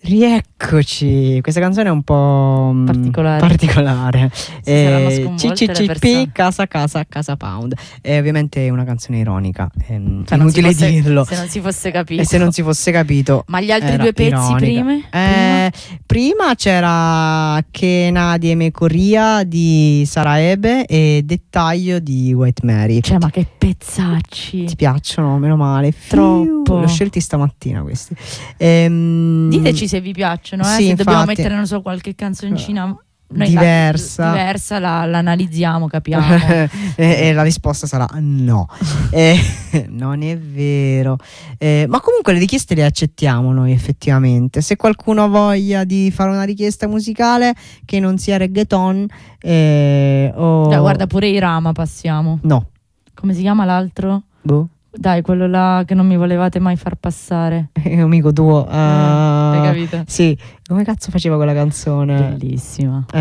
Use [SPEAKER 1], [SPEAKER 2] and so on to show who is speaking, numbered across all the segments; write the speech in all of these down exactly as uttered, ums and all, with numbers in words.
[SPEAKER 1] Rieccoci, questa canzone è un po'
[SPEAKER 2] particolare,
[SPEAKER 1] particolare.
[SPEAKER 2] Eh,
[SPEAKER 1] C C C P Casa Casa Casa Pound è ovviamente una canzone ironica, ehm,
[SPEAKER 2] cioè
[SPEAKER 1] inutile
[SPEAKER 2] fosse,
[SPEAKER 1] dirlo
[SPEAKER 2] se non si fosse capito
[SPEAKER 1] e se non si fosse capito.
[SPEAKER 2] Ma gli altri due pezzi prime?
[SPEAKER 1] Eh, prima? prima c'era Che Nadie Me Corria di Saraebe e Dettaglio di White Mary.
[SPEAKER 2] Cioè, ma che pezzacci,
[SPEAKER 1] ti piacciono? Meno male,
[SPEAKER 2] troppo.
[SPEAKER 1] L'ho scelti stamattina questi. ehm,
[SPEAKER 2] Diteci se vi piacciono, eh?
[SPEAKER 1] Sì,
[SPEAKER 2] se
[SPEAKER 1] infatti,
[SPEAKER 2] dobbiamo mettere, non so, qualche canzoncina noi
[SPEAKER 1] diversa,
[SPEAKER 2] la, diversa la, la analizziamo, capiamo.
[SPEAKER 1] e, e la risposta sarà no. eh, non è vero, eh, ma comunque le richieste le accettiamo noi effettivamente. Se qualcuno ha voglia di fare una richiesta musicale che non sia reggaeton, eh, o...
[SPEAKER 2] Dai, guarda, pure i Rama passiamo.
[SPEAKER 1] No,
[SPEAKER 2] come si chiama l'altro?
[SPEAKER 1] boh.
[SPEAKER 2] Dai, quello là che non mi volevate mai far passare.
[SPEAKER 1] È un amico tuo. Uh,
[SPEAKER 2] hai capito?
[SPEAKER 1] Sì. Come cazzo faceva quella canzone?
[SPEAKER 2] Bellissima.
[SPEAKER 1] Uh,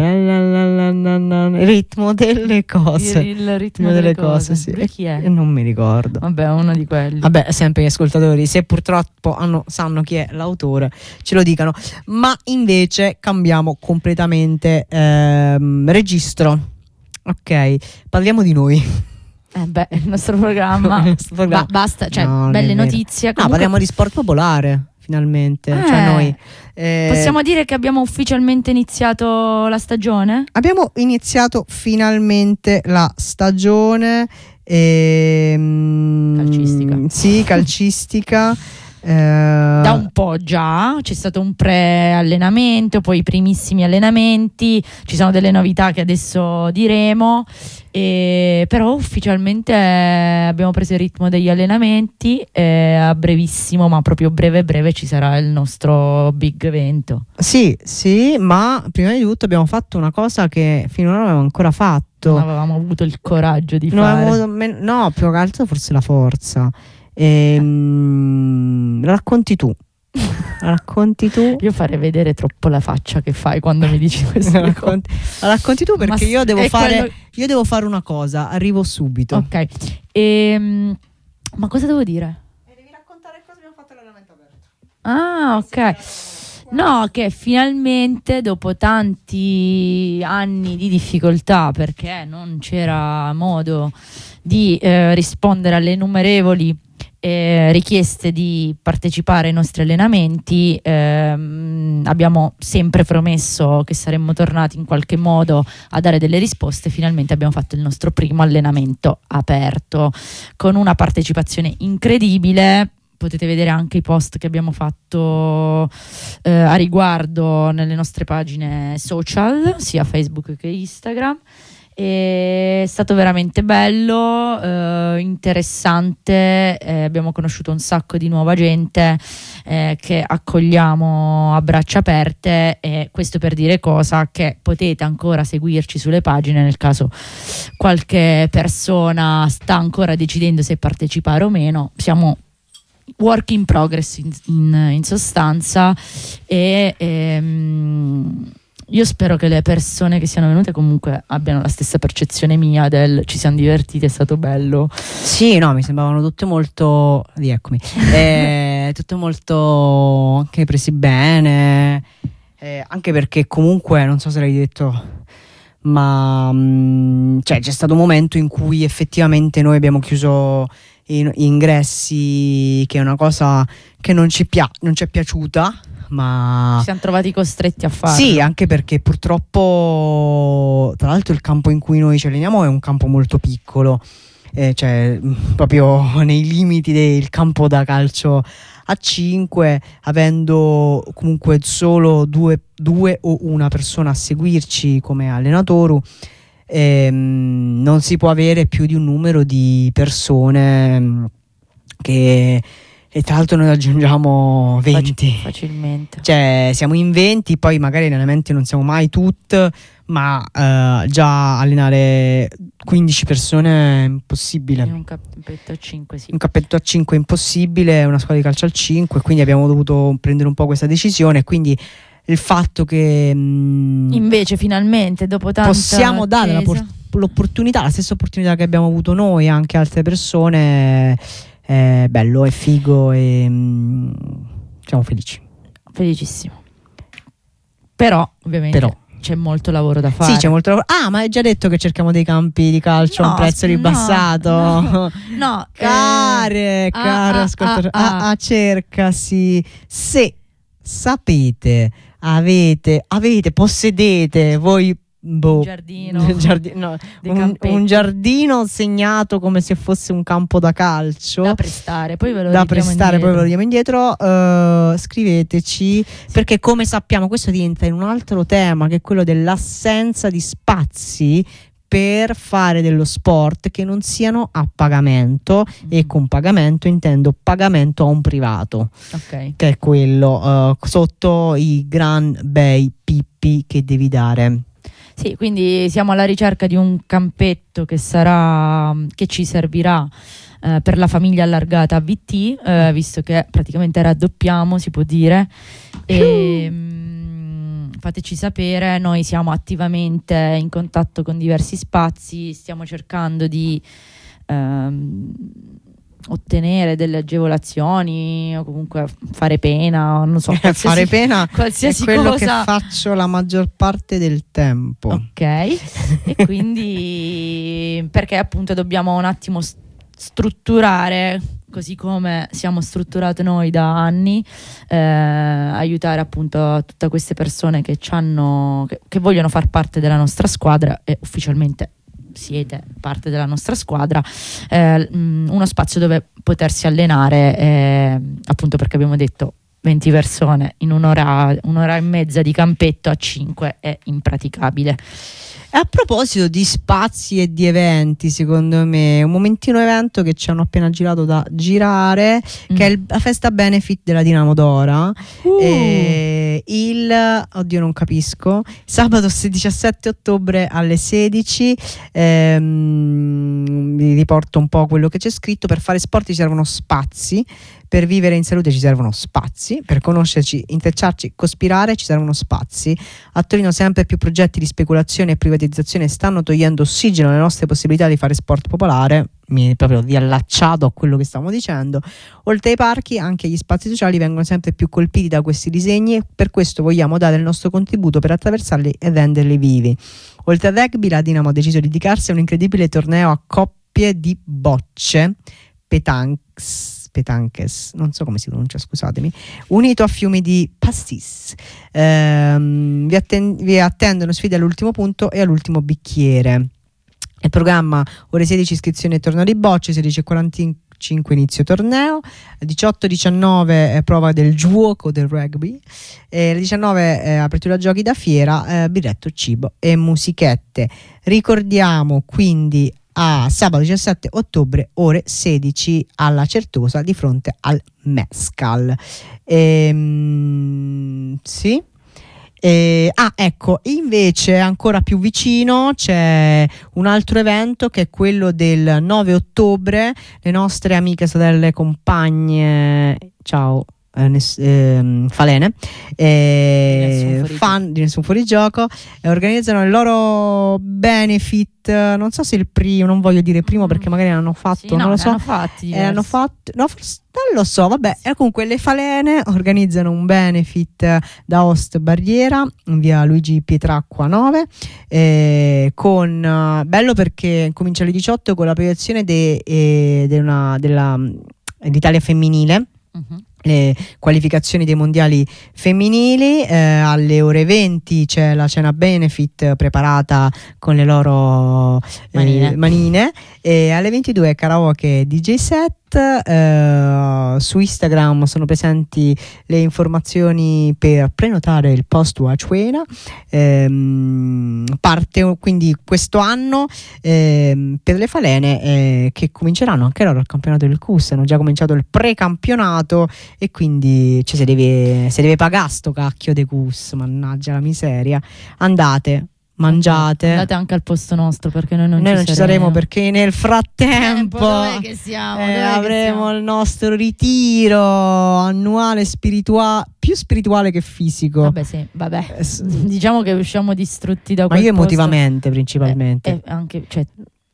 [SPEAKER 1] il ritmo delle cose.
[SPEAKER 2] Il, il ritmo delle, delle cose,
[SPEAKER 1] cose, sì.
[SPEAKER 2] E chi è?
[SPEAKER 1] Non mi ricordo.
[SPEAKER 2] Vabbè, uno di quelli.
[SPEAKER 1] Vabbè, sempre gli ascoltatori, se purtroppo hanno, sanno chi è l'autore, ce lo dicano. Ma invece cambiamo completamente ehm, registro. Ok, parliamo di noi.
[SPEAKER 2] Eh beh, il nostro programma,
[SPEAKER 1] il nostro programma.
[SPEAKER 2] Ba- basta, cioè
[SPEAKER 1] no,
[SPEAKER 2] belle notizie.
[SPEAKER 1] Comunque... No, parliamo di sport popolare, finalmente.
[SPEAKER 2] Eh,
[SPEAKER 1] cioè noi eh...
[SPEAKER 2] possiamo dire che abbiamo ufficialmente iniziato la stagione?
[SPEAKER 1] Abbiamo iniziato finalmente la stagione ehm...
[SPEAKER 2] calcistica.
[SPEAKER 1] Sì, calcistica. Eh...
[SPEAKER 2] Da un po' già c'è stato un pre-allenamento, poi i primissimi allenamenti, ci sono delle novità che adesso diremo, e però ufficialmente abbiamo preso il ritmo degli allenamenti e a brevissimo, ma proprio breve breve, ci sarà il nostro big evento.
[SPEAKER 1] Sì, sì, ma prima di tutto abbiamo fatto una cosa che finora non avevamo ancora fatto.
[SPEAKER 2] Non avevamo avuto il coraggio di
[SPEAKER 1] non
[SPEAKER 2] fare.
[SPEAKER 1] Avevamo, no, più che altro forse la forza. Ehm, la racconti tu. La racconti tu.
[SPEAKER 2] Io farei vedere troppo la faccia che fai quando mi dici questo.
[SPEAKER 1] La racconti, la racconti tu perché
[SPEAKER 2] ma
[SPEAKER 1] io devo fare
[SPEAKER 2] quello...
[SPEAKER 1] io devo fare una cosa, arrivo subito.
[SPEAKER 2] Ok. Ehm, ma cosa devo dire?
[SPEAKER 1] E devi raccontare cosa abbiamo fatto all'allenamento aperto.
[SPEAKER 2] Ah, ok. No, che finalmente dopo tanti anni di difficoltà, perché non c'era modo di eh, rispondere alle innumerevoli eh, richieste di partecipare ai nostri allenamenti, ehm, abbiamo sempre promesso che saremmo tornati in qualche modo a dare delle risposte. Finalmente abbiamo fatto il nostro primo allenamento aperto con una partecipazione incredibile. Potete vedere anche i post che abbiamo fatto eh, a riguardo nelle nostre pagine social, sia Facebook che Instagram. È stato veramente bello, eh, interessante, eh, abbiamo conosciuto un sacco di nuova gente eh, che accogliamo a braccia aperte, e questo per dire cosa, che potete ancora seguirci sulle pagine nel caso qualche persona sta ancora decidendo se partecipare o meno. Siamo work in progress in, in, in sostanza, e ehm, io spero che le persone che siano venute comunque abbiano la stessa percezione mia del ci siamo divertiti, è stato bello.
[SPEAKER 1] Sì, no, mi sembravano tutte molto rieccomi eh, tutte molto anche presi bene, eh, anche perché comunque non so se l'hai detto, ma mh, cioè c'è stato un momento in cui effettivamente noi abbiamo chiuso i ingressi, che è una cosa che non ci, pia- non ci è piaciuta, ma
[SPEAKER 2] ci siamo trovati costretti a farlo.
[SPEAKER 1] Sì, anche perché purtroppo, tra l'altro, il campo in cui noi ci alleniamo è un campo molto piccolo, eh, cioè proprio nei limiti del campo da calcio a cinque, avendo comunque solo due, due o una persona a seguirci come allenatori. Ehm, non si può avere più di un numero di persone che, e tra l'altro noi aggiungiamo venti
[SPEAKER 2] facilmente,
[SPEAKER 1] cioè siamo in venti, poi magari allenamenti non siamo mai tutti, ma eh, già allenare quindici persone è impossibile.
[SPEAKER 2] in un campetto a cinque, sì.
[SPEAKER 1] Un campetto a cinque è impossibile, una squadra di calcio al cinque, quindi abbiamo dovuto prendere un po' questa decisione. Quindi il fatto che mh,
[SPEAKER 2] invece finalmente dopo tanta
[SPEAKER 1] possiamo dare la por- l'opportunità, la stessa opportunità che abbiamo avuto noi anche altre persone, è bello, è figo e mh, siamo felici.
[SPEAKER 2] felicissimo. Però ovviamente
[SPEAKER 1] Però.
[SPEAKER 2] c'è molto lavoro da fare.
[SPEAKER 1] Sì, c'è molto lavoro. Ah, ma hai già detto che cerchiamo dei campi di calcio a
[SPEAKER 2] No,
[SPEAKER 1] un prezzo
[SPEAKER 2] no,
[SPEAKER 1] ribassato.
[SPEAKER 2] no, no,
[SPEAKER 1] care,
[SPEAKER 2] eh,
[SPEAKER 1] caro
[SPEAKER 2] ah,
[SPEAKER 1] ascoltatore.
[SPEAKER 2] ah, ah,
[SPEAKER 1] Ah, ah, cercasi. Se sapete, avete, avete, possedete voi boh,
[SPEAKER 2] un giardino,
[SPEAKER 1] un, giardi- no,
[SPEAKER 2] dei
[SPEAKER 1] un,
[SPEAKER 2] campetti.
[SPEAKER 1] un giardino segnato come se fosse un campo da calcio
[SPEAKER 2] da prestare, poi ve lo
[SPEAKER 1] da
[SPEAKER 2] ridiamo
[SPEAKER 1] prestare,
[SPEAKER 2] indietro.
[SPEAKER 1] poi ve lo diamo indietro. Uh, scriveteci, perché come sappiamo questo diventa in un altro tema, che è quello dell'assenza di spazi per fare dello sport che non siano a pagamento, mm. e con pagamento intendo pagamento a un privato,
[SPEAKER 2] okay.
[SPEAKER 1] che è quello uh, sotto i gran bei pippi che devi dare.
[SPEAKER 2] Sì, quindi siamo alla ricerca di un campetto che sarà, che ci servirà eh, per la famiglia allargata A V T, eh, visto che praticamente raddoppiamo, si può dire. E, mh, fateci sapere, noi siamo attivamente in contatto con diversi spazi, stiamo cercando di ehm, ottenere delle agevolazioni o comunque fare pena, non so,
[SPEAKER 1] fare pena
[SPEAKER 2] qualsiasi
[SPEAKER 1] è quello
[SPEAKER 2] cosa
[SPEAKER 1] che faccio la maggior parte del tempo.
[SPEAKER 2] Ok, e quindi perché appunto dobbiamo un attimo st- strutturare, così come siamo strutturati noi da anni, eh, aiutare appunto tutte queste persone che, c'hanno, che, che vogliono far parte della nostra squadra, e ufficialmente siete parte della nostra squadra, eh, uno spazio dove potersi allenare, eh, appunto perché abbiamo detto venti persone in un'ora, un'ora e mezza di campetto a cinque è impraticabile.
[SPEAKER 1] E a proposito di spazi e di eventi, secondo me un momentino evento che ci hanno appena girato da girare, mm. che è il, la festa benefit della Dinamo Dora, uh. e il oddio non capisco sabato diciassette ottobre alle sedici. ehm, vi riporto un po' quello che c'è scritto: per fare sport ci servono spazi, per vivere in salute ci servono spazi, per conoscerci, intrecciarci, cospirare ci servono spazi. A Torino sempre più progetti di speculazione e privatizzazione stanno togliendo ossigeno alle nostre possibilità di fare sport popolare. Mi proprio riallacciato a quello che stavamo dicendo. Oltre ai parchi, anche gli spazi sociali vengono sempre più colpiti da questi disegni, e per questo vogliamo dare il nostro contributo per attraversarli e renderli vivi. Oltre al rugby, la Dinamo ha deciso di dedicarsi a un incredibile torneo a coppie di bocce, petanques, petanques, non so come si pronuncia, scusatemi, unito a fiumi di pastis. Ehm, vi, atten- vi attendono sfide all'ultimo punto e all'ultimo bicchiere. Il programma: ore sedici iscrizione e torneo di bocce, sedici e quarantacinque inizio torneo, diciotto diciannove eh, prova del gioco del rugby, e alle diciannove eh, apertura giochi da fiera, eh, birretto, cibo e musichette. Ricordiamo quindi a sabato diciassette ottobre ore sedici alla Certosa di fronte al Mescal. Ehm, sì. Eh, ah, ecco, invece ancora più vicino c'è un altro evento che è quello del nove ottobre. Le nostre amiche, sorelle, compagne, ciao, eh, ness- eh, Falene, eh, fan di Nessun Fuorigioco, eh, organizzano il loro benefit. Non so se il primo, non voglio dire primo perché magari hanno fatto,
[SPEAKER 2] sì,
[SPEAKER 1] non
[SPEAKER 2] no,
[SPEAKER 1] lo so,
[SPEAKER 2] hanno fatti
[SPEAKER 1] eh, hanno fatto, no, forse, non lo so, vabbè. E comunque le Falene organizzano un benefit da Host Barriera in via Luigi Pietracqua nove, eh, con uh, bello perché comincia alle diciotto con la proiezione de, eh, de una, della, d'Italia femminile. Uh-huh. Le qualificazioni dei mondiali femminili, eh, alle ore venti c'è la cena benefit preparata con le loro eh, manine, manine e alle ventidue karaoke D J set. Eh, su Instagram sono presenti le informazioni per prenotare il post watch wena. Eh, parte quindi questo anno eh, per le Falene, eh, che cominceranno anche loro il campionato del C U S, hanno già cominciato il precampionato e quindi cioè, se deve, se deve pagare sto cacchio de C U S, mannaggia la miseria, andate, mangiate,
[SPEAKER 2] andate anche al posto nostro perché noi non,
[SPEAKER 1] noi
[SPEAKER 2] ci,
[SPEAKER 1] non ci
[SPEAKER 2] saremo.
[SPEAKER 1] saremo perché nel frattempo
[SPEAKER 2] dov'è che siamo?
[SPEAKER 1] eh,
[SPEAKER 2] Dov'è
[SPEAKER 1] avremo
[SPEAKER 2] che siamo?
[SPEAKER 1] il nostro ritiro annuale spirituale, più spirituale che fisico.
[SPEAKER 2] Vabbè sì, vabbè.
[SPEAKER 1] Eh, s-
[SPEAKER 2] diciamo che usciamo distrutti da
[SPEAKER 1] ma
[SPEAKER 2] quel
[SPEAKER 1] io
[SPEAKER 2] posto.
[SPEAKER 1] emotivamente principalmente.
[SPEAKER 2] Eh, eh, anche, cioè,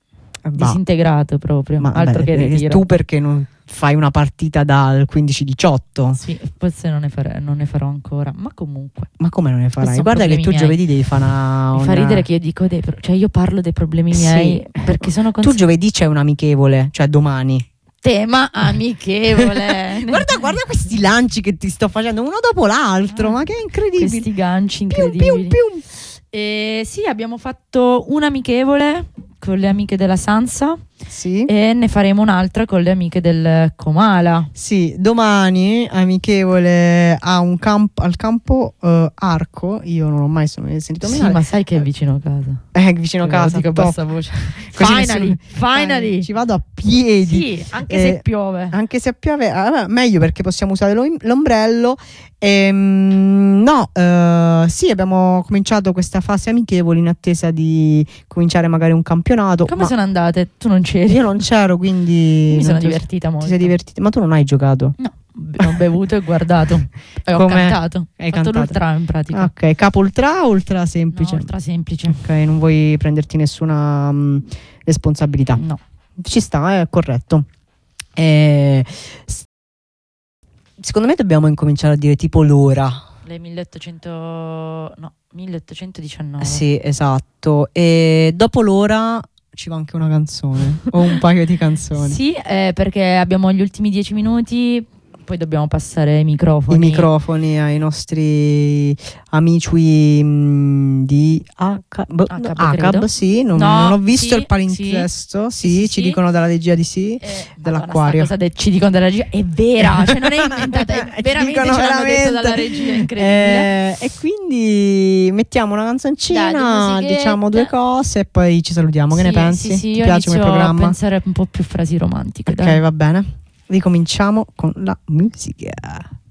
[SPEAKER 1] bah.
[SPEAKER 2] disintegrato proprio,
[SPEAKER 1] Ma
[SPEAKER 2] altro
[SPEAKER 1] beh,
[SPEAKER 2] che ritiro.
[SPEAKER 1] tu perché non fai una partita dal quindici diciotto?
[SPEAKER 2] Sì, forse non ne, fare, non ne farò ancora, ma comunque.
[SPEAKER 1] Ma come non ne farai?
[SPEAKER 2] Sono
[SPEAKER 1] Guarda che tu
[SPEAKER 2] problemi
[SPEAKER 1] giovedì devi fare una...
[SPEAKER 2] Mi
[SPEAKER 1] una...
[SPEAKER 2] fa ridere che io dico dei pro- cioè io parlo dei problemi
[SPEAKER 1] Sì.
[SPEAKER 2] miei perché sono
[SPEAKER 1] Tu
[SPEAKER 2] consapevole.
[SPEAKER 1] giovedì c'è un amichevole, cioè domani.
[SPEAKER 2] Tema amichevole.
[SPEAKER 1] guarda, guarda questi lanci che ti sto facendo uno dopo l'altro,
[SPEAKER 2] Ah,
[SPEAKER 1] ma che incredibile.
[SPEAKER 2] Questi ganci
[SPEAKER 1] Pium,
[SPEAKER 2] incredibili.
[SPEAKER 1] pium, pium.
[SPEAKER 2] E sì, abbiamo fatto un amichevole con le amiche della Sansa
[SPEAKER 1] Sì.
[SPEAKER 2] e ne faremo un'altra con le amiche del Comala.
[SPEAKER 1] Sì, domani amichevole a un campo, al campo eh, Arco. Io non ho mai sentito
[SPEAKER 2] Sì,
[SPEAKER 1] nominare.
[SPEAKER 2] ma sai che è vicino casa.
[SPEAKER 1] Eh, vicino a casa.
[SPEAKER 2] Dico a
[SPEAKER 1] top.
[SPEAKER 2] bassa voce.
[SPEAKER 1] Così
[SPEAKER 2] Finally,
[SPEAKER 1] nessuno-
[SPEAKER 2] finally.
[SPEAKER 1] Ci vado a piedi.
[SPEAKER 2] Sì, anche
[SPEAKER 1] Eh,
[SPEAKER 2] se piove.
[SPEAKER 1] Anche se piove, eh, meglio perché possiamo usare l'om- l'ombrello. Ehm, no, eh, sì, abbiamo cominciato questa fase amichevole in attesa di cominciare magari un campionato.
[SPEAKER 2] Come
[SPEAKER 1] ma
[SPEAKER 2] sono andate? Tu non c'eri.
[SPEAKER 1] io non c'ero, quindi
[SPEAKER 2] Mi
[SPEAKER 1] non
[SPEAKER 2] sono
[SPEAKER 1] ti ho-
[SPEAKER 2] divertita molto.
[SPEAKER 1] Ti sei divertita, ma tu non hai giocato.
[SPEAKER 2] No, ho bevuto e guardato. E ho
[SPEAKER 1] Come?
[SPEAKER 2] cantato.
[SPEAKER 1] Hai
[SPEAKER 2] Ho fatto
[SPEAKER 1] cantato?
[SPEAKER 2] l'ultra in pratica.
[SPEAKER 1] Ok, capo ultra o ultra semplice?
[SPEAKER 2] No, ultra semplice.
[SPEAKER 1] Ok, non vuoi prenderti nessuna mh, responsabilità.
[SPEAKER 2] No.
[SPEAKER 1] Ci sta, è corretto. Eh, s- secondo me dobbiamo incominciare a dire tipo l'ora.
[SPEAKER 2] Le milleottocento no, milleottocentodiciannove.
[SPEAKER 1] Sì, esatto. E dopo l'ora ci va anche una canzone o un paio di canzoni.
[SPEAKER 2] Sì, eh, perché abbiamo gli ultimi dieci minuti, poi dobbiamo passare i microfoni.
[SPEAKER 1] I microfoni ai nostri amici mh, di H- B-
[SPEAKER 2] H B,
[SPEAKER 1] A C A B,
[SPEAKER 2] credo.
[SPEAKER 1] sì, non,
[SPEAKER 2] No,
[SPEAKER 1] non ho visto
[SPEAKER 2] sì,
[SPEAKER 1] il palinsesto, sì,
[SPEAKER 2] sì, sì,
[SPEAKER 1] ci
[SPEAKER 2] sì.
[SPEAKER 1] dicono dalla regia di sì,
[SPEAKER 2] Eh,
[SPEAKER 1] dell'acquario.
[SPEAKER 2] Madonna, sta cosa de- ci dicono della regia è vera, cioè non è inventata, è
[SPEAKER 1] Ci
[SPEAKER 2] veramente ce
[SPEAKER 1] dicono
[SPEAKER 2] l'hanno detto
[SPEAKER 1] veramente.
[SPEAKER 2] dalla regia, è incredibile.
[SPEAKER 1] Eh, e quindi mettiamo una canzoncina,
[SPEAKER 2] Dai, di musichetta.
[SPEAKER 1] diciamo due cose e poi ci salutiamo. Che
[SPEAKER 2] Sì,
[SPEAKER 1] ne pensi?
[SPEAKER 2] Sì, sì,
[SPEAKER 1] Ti
[SPEAKER 2] io
[SPEAKER 1] piace come
[SPEAKER 2] inizio a
[SPEAKER 1] programma?
[SPEAKER 2] pensare un po' più frasi romantiche.
[SPEAKER 1] Ok,
[SPEAKER 2] dai.
[SPEAKER 1] va bene. Ricominciamo con la musica.